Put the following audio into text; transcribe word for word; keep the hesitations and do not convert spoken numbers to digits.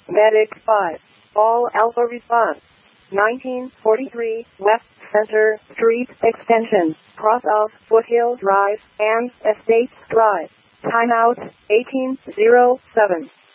Medic five. All Alpha response. nineteen forty-three West Center Street Extension, cross of Foothill Drive and Estates Drive. Timeout eighteen oh seven.